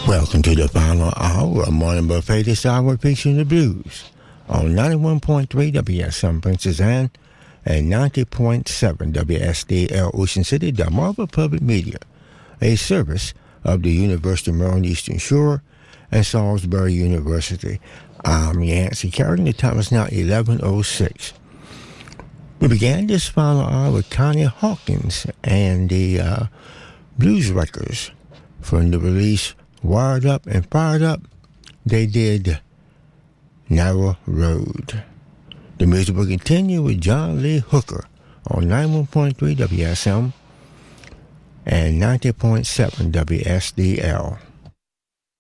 Welcome to the final hour of Morning Buffet. This hour featuring the blues on 91.3 WSM Princess Anne and 90.7 WSDL Ocean City, Delmarva Public Media, a service of the University of Maryland Eastern Shore and Salisbury University. I'm Yancey Carrington. The time is now 11:06. We began this final hour with Connie Hawkins and the Blues Records from the release Wired Up and Fired Up. They did Narrow Road. The music will continue with John Lee Hooker on 91.3 WSM and 90.7 WSDL.